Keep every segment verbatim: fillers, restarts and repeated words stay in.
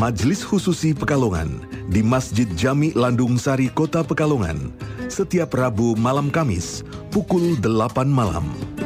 Majelis Khususi Pekalongan di Masjid Jami Landung Sari Kota Pekalongan setiap Rabu malam Kamis pukul delapan malam.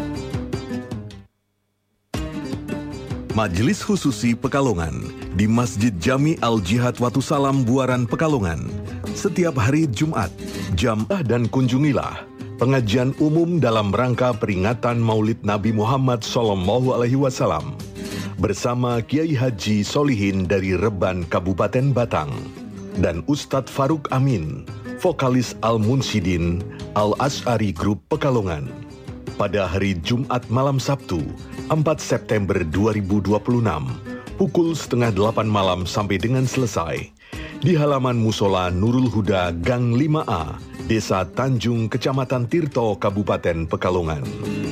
Majelis Khususi Pekalongan di Masjid Jami Al-Jihad Watu Salam Buaran Pekalongan setiap hari Jumat jam dan kunjungilah pengajian umum dalam rangka peringatan Maulid Nabi Muhammad Sallallahu Alaihi Wasallam bersama Kiai Haji Solihin dari Reban Kabupaten Batang dan Ustadz Faruk Amin, vokalis Al-Munsyidin Al-Asy'ari Group Pekalongan pada hari Jumat malam Sabtu empat September dua ribu dua puluh enam pukul setengah delapan malam sampai dengan selesai di halaman Musola Nurul Huda Gang lima A, Desa Tanjung, Kecamatan Tirto, Kabupaten Pekalongan.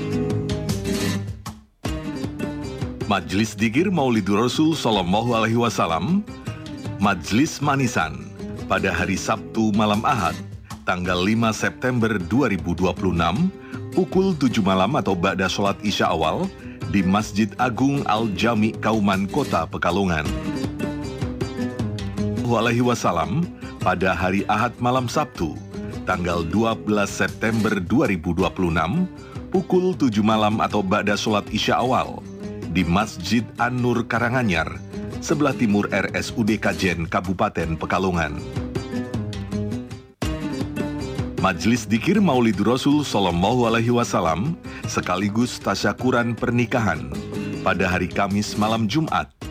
Majelis Dzikir Maulidur Rasul Sallallahu Alaihi Wasallam, Majelis Manisan pada hari Sabtu malam Ahad, tanggal lima September dua ribu dua puluh enam, pukul tujuh malam atau ba'da sholat Isya awal di Masjid Agung Al-Jami Kauman Kota Pekalongan. Alaihi Wasallam pada hari Ahad malam Sabtu, tanggal dua belas September dua ribu dua puluh enam, pukul tujuh malam atau ba'da sholat Isya awal di Masjid An-Nur Karanganyar, sebelah timur R S U D Kajen, Kabupaten Pekalongan. Majelis Dzikir Maulidur Rasul Sallallahu Alaihi Wasallam sekaligus tasyakuran pernikahan pada hari Kamis malam Jumat,